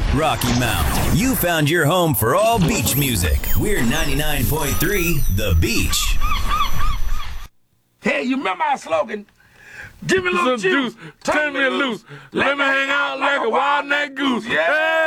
Rocky Mount, you found your home for all beach music. We're 99.3 The Beach. Hey, you remember our slogan? Give me a little juice, turn me loose, let me hang out like a wild night goose. Yeah!